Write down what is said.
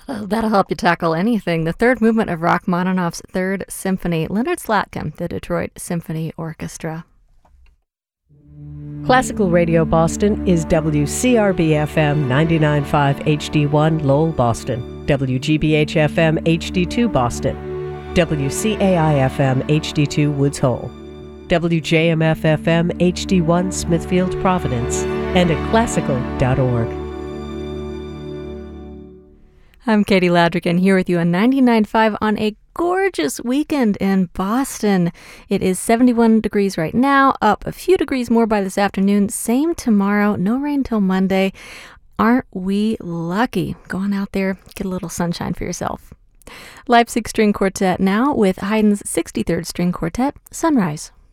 That'll help you tackle anything. The third movement of Rachmaninoff's Third Symphony, Leonard Slatkin, the Detroit Symphony Orchestra. Classical Radio Boston is WCRB-FM 99.5 HD1 Lowell, Boston, WGBH-FM HD2 Boston, WCAI-FM HD2 Woods Hole, WJMF-FM HD1 Smithfield, Providence, and at classical.org. I'm Katie Ladrigan here with you on 99.5 on a gorgeous weekend in Boston. It is 71 degrees right now, up a few degrees more by this afternoon. Same tomorrow, no rain till Monday. Aren't we lucky? Go on out there, get a little sunshine for yourself. Leipzig String Quartet now with Haydn's 63rd String Quartet, Sunrise.